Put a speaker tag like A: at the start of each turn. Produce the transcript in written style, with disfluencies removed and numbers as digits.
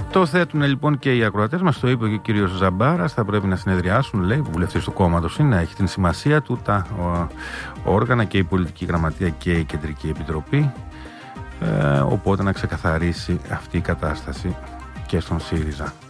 A: Το θέτουν λοιπόν και οι ακροατές μας, το είπε και ο κύριος Ζαμπάρας, θα πρέπει να συνεδριάσουν, λέει, που βουλευτής του κόμματος είναι, έχει την σημασία του τα όργανα και η πολιτική γραμματεία και η κεντρική επιτροπή, οπότε να ξεκαθαρίσει αυτή η κατάσταση και στον ΣΥΡΙΖΑ.